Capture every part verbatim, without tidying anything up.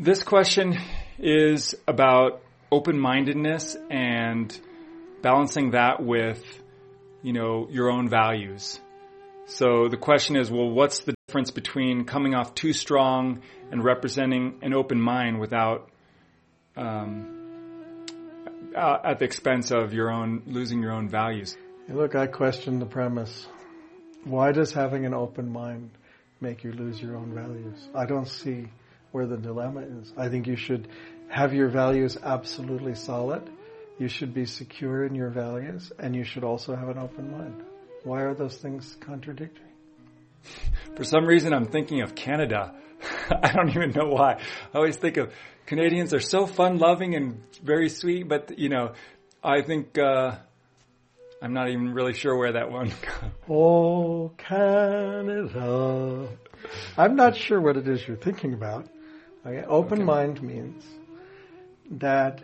This question is about open-mindedness and balancing that with, you know, your own values. So the question is, well, what's the difference between coming off too strong and representing an open mind without, um, uh, at the expense of your own, losing your own values? Hey, look, I question the premise. Why does having an open mind make you lose your own values? I don't see where the dilemma is. I think you should have your values absolutely solid. You should be secure in your values, and you should also have an open mind. Why are those things contradictory? For some reason, I'm thinking of Canada. I don't even know why. I always think of Canadians are so fun-loving and very sweet, but, you know, I think, uh, I'm not even really sure where that one comes. Oh, Canada. I'm not sure what it is you're thinking about. Okay? Open okay. mind means that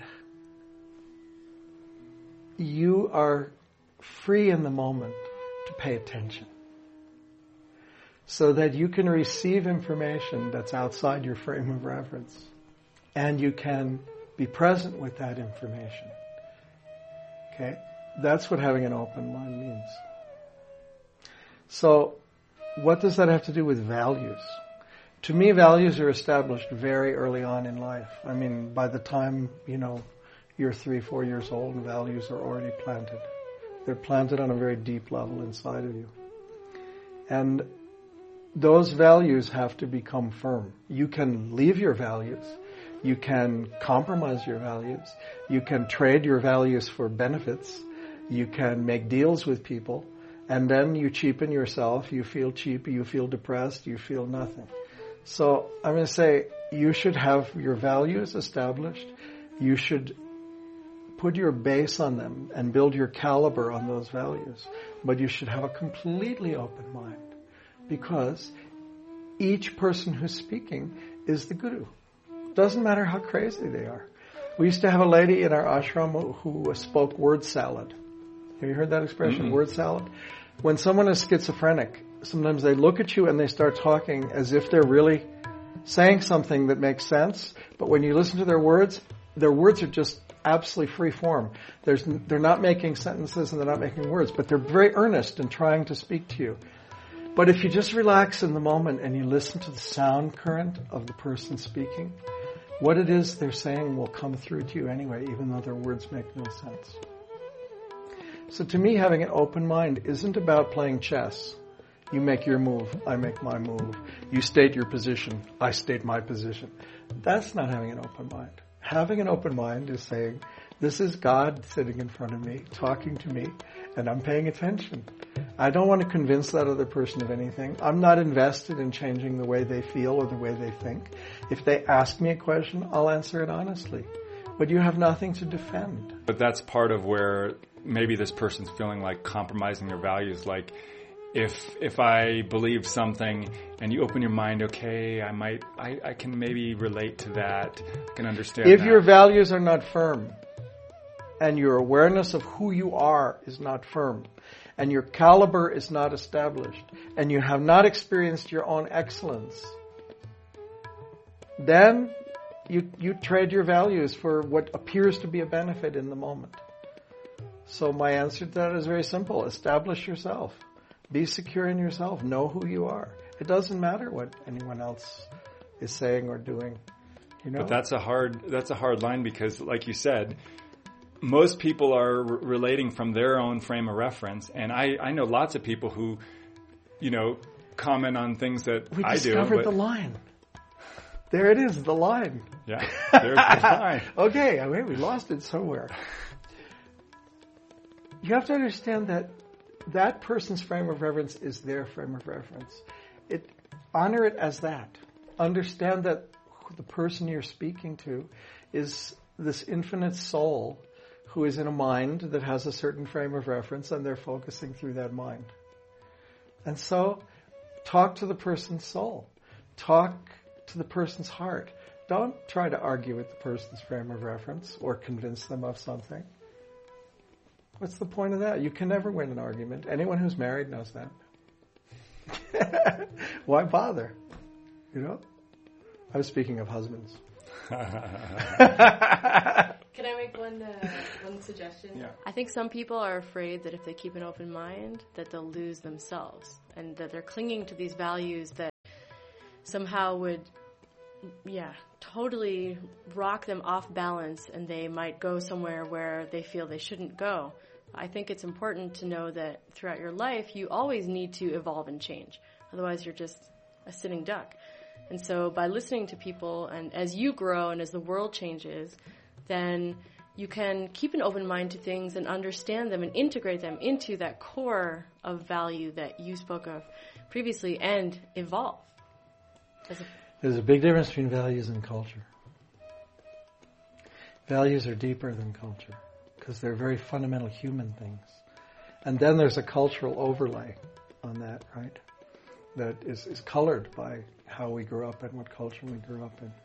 you are free in the moment to pay attention, so that you can receive information that's outside your frame of reference, and you can be present with that information. Okay? That's what having an open mind means. So, what does that have to do with values? To me, values are established very early on in life. I mean, by the time, you know, you're three, four years old, values are already planted. They're planted on a very deep level inside of you. And those values have to become firm. You can leave your values. You can compromise your values. You can trade your values for benefits. You can make deals with people. And then you cheapen yourself. You feel cheap. You feel depressed. You feel nothing. So I'm going to say you should have your values established. You should put your base on them and build your caliber on those values. But you should have a completely open mind, because each person who's speaking is the guru. Doesn't matter how crazy they are. We used to have a lady in our ashram who spoke word salad. Have you heard that expression, mm-hmm. word salad? When someone is schizophrenic, sometimes they look at you and they start talking as if they're really saying something that makes sense. But when you listen to their words, their words are just absolutely free form. There's, they're not making sentences and they're not making words, but they're very earnest in trying to speak to you. But if you just relax in the moment and you listen to the sound current of the person speaking, what it is they're saying will come through to you anyway, even though their words make no sense. So to me, having an open mind isn't about playing chess. You make your move, I make my move. You state your position, I state my position. That's not having an open mind. Having an open mind is saying, this is God sitting in front of me, talking to me, and I'm paying attention. I don't want to convince that other person of anything. I'm not invested in changing the way they feel or the way they think. If they ask me a question, I'll answer it honestly. But you have nothing to defend. But that's part of where maybe this person's feeling like compromising their values. Like, if if I believe something and you open your mind, okay, I might, I, I can maybe relate to that, I can understand If that. your values are not firm, and your awareness of who you are is not firm, and your caliber is not established, and you have not experienced your own excellence, then you you trade your values for what appears to be a benefit in the moment. So my answer to that is very simple. Establish yourself. Be secure in yourself. Know who you are. It doesn't matter what anyone else is saying or doing. You know? But that's a hard that's a hard line, because, like you said, most people are re- relating from their own frame of reference, and I, I know lots of people who, you know, comment on things that we I do. We discovered the line. There it is, the line. Yeah, there's the line. Okay, wait, we lost it somewhere. You have to understand that that person's frame of reference is their frame of reference. It, honor it as that. Understand that the person you're speaking to is this infinite soul who is in a mind that has a certain frame of reference, and they're focusing through that mind. And so, talk to the person's soul. Talk to the person's heart. Don't try to argue with the person's frame of reference or convince them of something. What's the point of that? You can never win an argument. Anyone who's married knows that. Why bother? You know? I was speaking of husbands. Can I make one uh, one suggestion? Yeah. I think some people are afraid that if they keep an open mind, that they'll lose themselves, and that they're clinging to these values that somehow would, yeah, totally rock them off balance, and they might go somewhere where they feel they shouldn't go. I think it's important to know that throughout your life, you always need to evolve and change. Otherwise, you're just a sitting duck. And so by listening to people, and as you grow and as the world changes, then you can keep an open mind to things and understand them and integrate them into that core of value that you spoke of previously and evolve. As a There's a big difference between values and culture. Values are deeper than culture because they're very fundamental human things. And then there's a cultural overlay on that, right? That is, is colored by how we grew up and what culture we grew up in.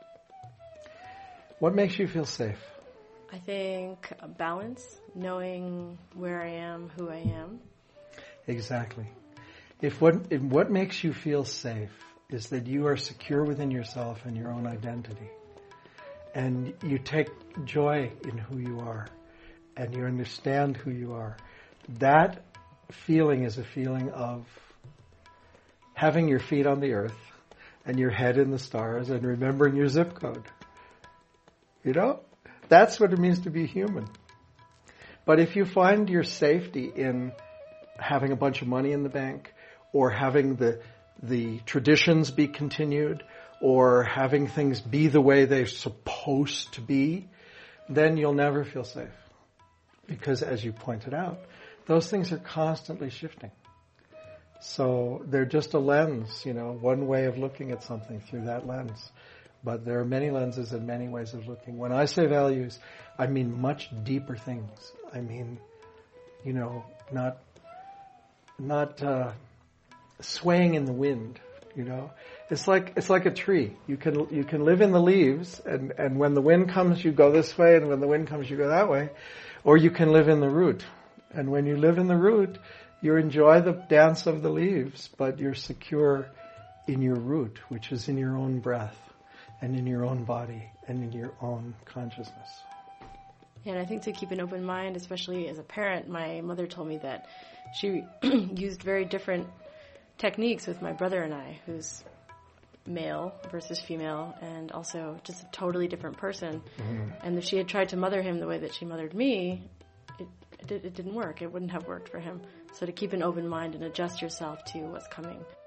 What makes you feel safe? I think balance, knowing where I am, who I am. Exactly. If what, if what makes you feel safe is that you are secure within yourself and your own identity, and you take joy in who you are, and you understand who you are, that feeling is a feeling of having your feet on the earth and your head in the stars and remembering your zip code. You know? That's what it means to be human. But if you find your safety in having a bunch of money in the bank, or having the the traditions be continued, or having things be the way they're supposed to be, then you'll never feel safe. Because as you pointed out, those things are constantly shifting. So they're just a lens, you know, one way of looking at something through that lens. But there are many lenses and many ways of looking. When I say values, I mean much deeper things. I mean, you know, not not uh, swaying in the wind. You know, it's like it's like a tree. You can you can live in the leaves, and, and when the wind comes, you go this way, and when the wind comes, you go that way. Or you can live in the root, and when you live in the root, you enjoy the dance of the leaves, but you're secure in your root, which is in your own breath, and in your own body, and in your own consciousness. And I think to keep an open mind, especially as a parent, my mother told me that she used very different techniques with my brother and I, who's male versus female, and also just a totally different person. Mm-hmm. And if she had tried to mother him the way that she mothered me, it, it, it didn't work. It wouldn't have worked for him. So to keep an open mind and adjust yourself to what's coming.